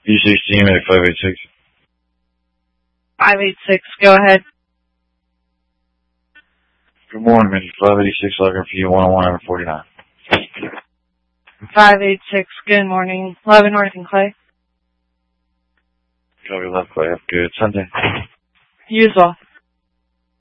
U16 at 586. 586, go ahead. Good morning, Mr. 586, looking for you, 101 49. 586, good morning. 11 North and Clay. Copy, left, Clay. Have a good Sunday. You as well.